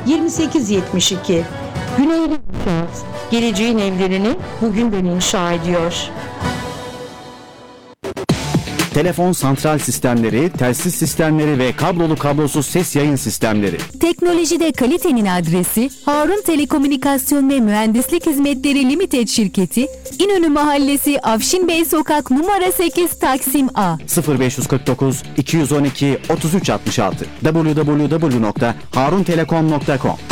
2872. Güneyli İnşaat, geleceğin evlerini bugünden inşa ediyor. Telefon santral sistemleri, telsiz sistemleri ve kablolu kablosuz ses yayın sistemleri. Teknolojide kalitenin adresi Harun Telekomünikasyon ve Mühendislik Hizmetleri Limited şirketi, İnönü Mahallesi Afşin Bey Sokak numara 8 Taksim A. 0549 212 3366 www.haruntelekom.com